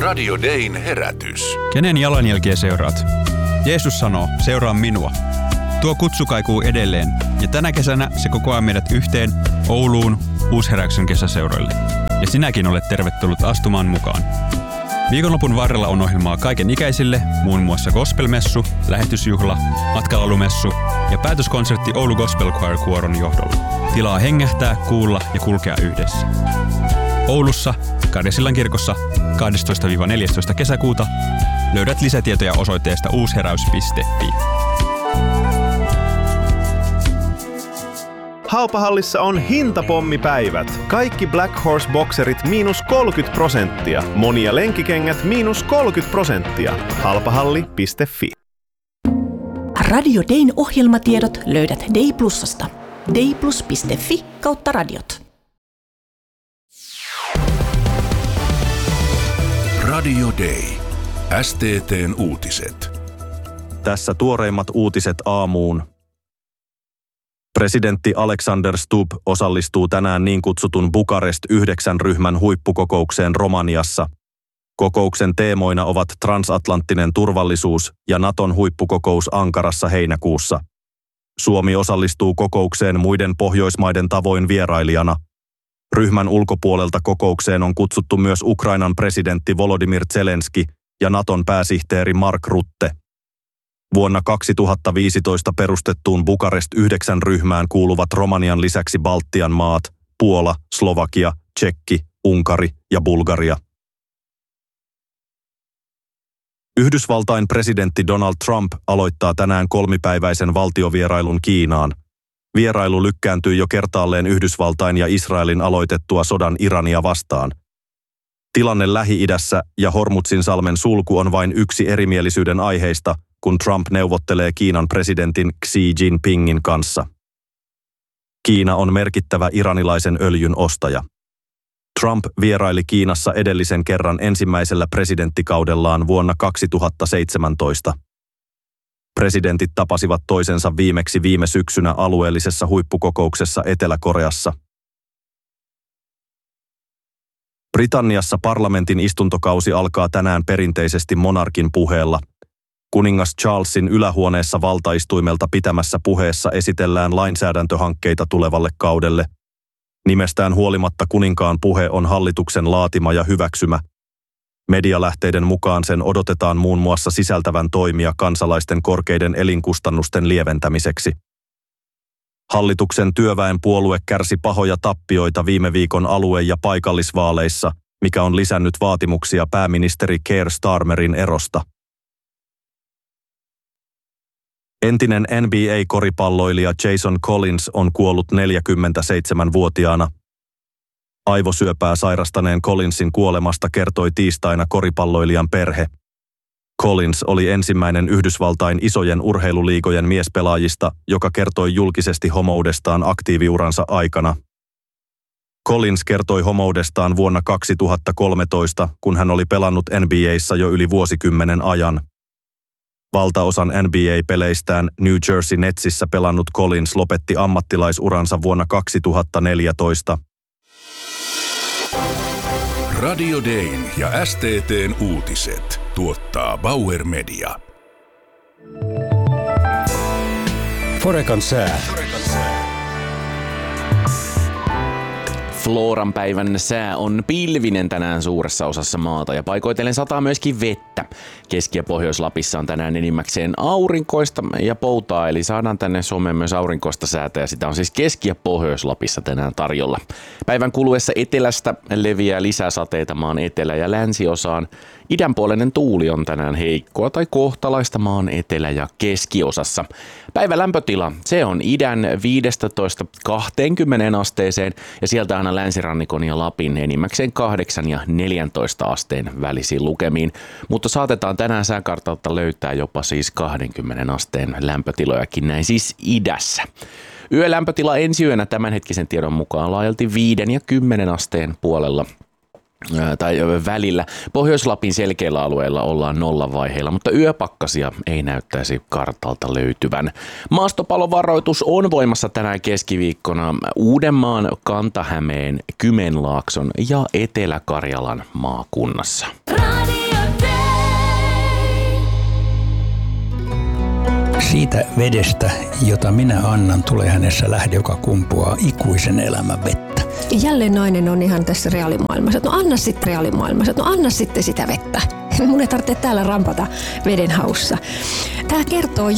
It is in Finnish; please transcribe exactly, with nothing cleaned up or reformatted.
Radio Dayn herätys. Kenen jalanjälkiä seuraat? Jeesus sanoo, seuraa minua. Tuo kutsu kaikuu edelleen, ja tänä kesänä se kokoaa meidät yhteen Ouluun Uusheräyksen kesäseuroille. Ja sinäkin olet tervetullut astumaan mukaan. Viikonlopun varrella on ohjelmaa kaiken ikäisille, muun muassa gospelmessu, lähetysjuhla, matkalalumessu ja päätöskonsertti Oulu Gospel Choir kuoron johdolla. Tilaa hengähtää, kuulla ja kulkea yhdessä. Oulussa, Karjasillan kirkossa kahdestoista neljästoista kesäkuuta löydät lisätietoja osoitteesta uusheräys piste fi. Haupahallissa on hintapommipäivät. Kaikki Black Horse bokserit miinus kolmekymmentä prosenttia. Monia lenkikengät miinus kolmekymmentä prosenttia. halpahalli piste fi. Radio Dayn ohjelmatiedot löydät Day Plusasta. dayplus piste fi kautta radiot. Radio Day. S T T:n uutiset. Tässä tuoreimmat uutiset aamuun. Presidentti Alexander Stubb osallistuu tänään niin kutsutun Bukarest yhdeksän ryhmän huippukokoukseen Romaniassa. Kokouksen teemoina ovat transatlanttinen turvallisuus ja Naton huippukokous Ankarassa heinäkuussa. Suomi osallistuu kokoukseen muiden Pohjoismaiden tavoin vierailijana. Ryhmän ulkopuolelta kokoukseen on kutsuttu myös Ukrainan presidentti Volodymyr Zelenski ja Naton pääsihteeri Mark Rutte. Vuonna kaksituhattaviisitoista perustettuun Bukarest yhdeksän ryhmään kuuluvat Romanian lisäksi Baltian maat, Puola, Slovakia, Tšekki, Unkari ja Bulgaria. Yhdysvaltain presidentti Donald Trump aloittaa tänään kolmipäiväisen valtiovierailun Kiinaan. Vierailu lykkääntyy jo kertaalleen Yhdysvaltain ja Israelin aloitettua sodan Irania vastaan. Tilanne Lähi-idässä ja Hormuzin-salmen sulku on vain yksi erimielisyyden aiheista, kun Trump neuvottelee Kiinan presidentin Xi Jinpingin kanssa. Kiina on merkittävä iranilaisen öljyn ostaja. Trump vieraili Kiinassa edellisen kerran ensimmäisellä presidenttikaudellaan vuonna kaksituhattaseitsemäntoista. Presidentit tapasivat toisensa viimeksi viime syksynä alueellisessa huippukokouksessa Etelä-Koreassa. Britanniassa parlamentin istuntokausi alkaa tänään perinteisesti monarkin puheella. Kuningas Charlesin ylähuoneessa valtaistuimelta pitämässä puheessa esitellään lainsäädäntöhankkeita tulevalle kaudelle. Nimestään huolimatta kuninkaan puhe on hallituksen laatima ja hyväksymä. Medialähteiden mukaan sen odotetaan muun muassa sisältävän toimia kansalaisten korkeiden elinkustannusten lieventämiseksi. Hallituksen työväenpuolue kärsi pahoja tappioita viime viikon alue- ja paikallisvaaleissa, mikä on lisännyt vaatimuksia pääministeri Keir Starmerin erosta. Entinen N B A-koripalloilija Jason Collins on kuollut neljäkymmentäseitsemänvuotiaana. Aivosyöpää sairastaneen Collinsin kuolemasta kertoi tiistaina koripalloilijan perhe. Collins oli ensimmäinen Yhdysvaltain isojen urheiluliigojen miespelaajista, joka kertoi julkisesti homoudestaan aktiiviuransa aikana. Collins kertoi homoudestaan vuonna kaksituhattakolmetoista, kun hän oli pelannut N B A:ssa jo yli vuosikymmenen ajan. Valtaosan N B A-peleistään New Jersey Netsissä pelannut Collins lopetti ammattilaisuransa vuonna kaksituhattaneljätoista. Radio Dayn ja S T T:n uutiset tuottaa Bauer Media. Forecan sää. Floran päivän sää on pilvinen tänään suuressa osassa maata ja paikoitellen sataa myöskin vettä. Keski- ja Pohjois-Lapissa on tänään enimmäkseen aurinkoista ja poutaa, eli saadaan tänne Suomeen myös aurinkoista säätä ja sitä on siis Keski- ja Pohjois-Lapissa tänään tarjolla. Päivän kuluessa etelästä leviää lisäsateita maan etelä- ja länsiosaan. Idänpuoleinen tuuli on tänään heikkoa tai kohtalaista maan etelä- ja keskiosassa. Päivän lämpötila, se on idän viisitoista kaksikymmentä asteeseen ja sieltä aina länsirannikon ja Lapin enimmäkseen kahdeksan ja neljäntoista asteen välisiin lukemiin. Mutta saatetaan tänään sääkartalta löytää jopa siis kaksikymmentä asteen lämpötilojakin näin siis idässä. Yölämpötila ensi yönä tämänhetkisen tiedon mukaan laajalti viiden ja kymmenen asteen puolella tai välillä. Pohjois-Lapin selkeillä alueilla ollaan nollavaiheilla, mutta yöpakkasia ei näyttäisi kartalta löytyvän. Maastopalovaroitus on voimassa tänään keskiviikkona Uudenmaan, Kanta-Hämeen, Kymenlaakson ja Etelä-Karjalan maakunnassa. Radio siitä vedestä, jota minä annan, tulee hänessä lähde, joka kumpuaa ikuisen elämän vettä. Jälleen nainen on ihan tässä reaalimaailmassa. No anna sitten reaalimaailmassa. No anna sitten sitä vettä. Mun ei tarvitse täällä rampata veden haussa. Tämä kertoo